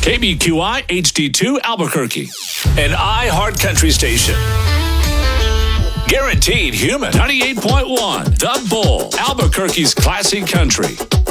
KBQI HD2 Albuquerque, an iHeart Country station. Guaranteed Human 98.1, The Bull, Albuquerque's classic country.